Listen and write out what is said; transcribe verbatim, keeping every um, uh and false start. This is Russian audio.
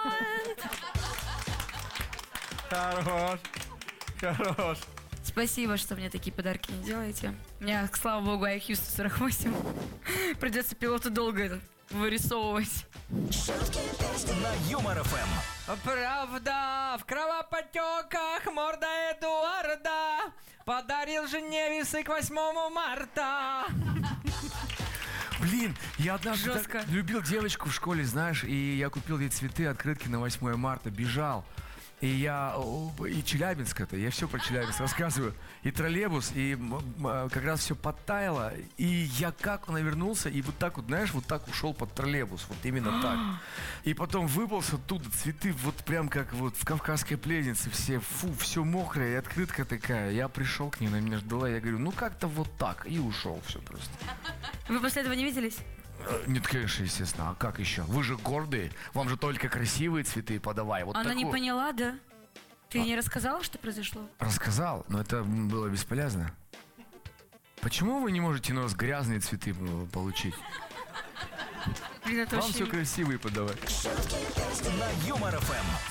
Хорош. Хорош. Спасибо, что мне такие подарки не делаете. У меня, слава богу, ай кью сто сорок восемь. Придется пилоту долго это вырисовывать. На Юмор эф эм. Правда, в кровоподтеках морда Эдуарда подарил жене весы к восьмому марта. Блин, я однажды Жестко. так любил девочку в школе, знаешь, и я купил ей цветы, открытки на восьмое марта, бежал. И я, и Челябинск это, я все про Челябинск рассказываю. И троллейбус, и как раз все подтаяло. И я как навернулся, и вот так вот, знаешь, вот так ушел под троллейбус. Вот именно так. И потом выполз оттуда, цветы вот прям как вот в Кавказской пленнице все. Фу, все мокрое, и открытка такая. Я пришел к ней, она меня ждала, я говорю, ну как-то вот так. И ушел все просто. Вы после этого не виделись? Нет, конечно, естественно. А как еще? Вы же гордые. Вам же только красивые цветы подавай. Вот Она такой. не поняла, да? Ты А. не рассказала, что произошло? Рассказал, но это было бесполезно. Почему вы не можете у нас грязные цветы получить? Блин, это Вам вообще... все красивые подавать. На Юмор эф эм.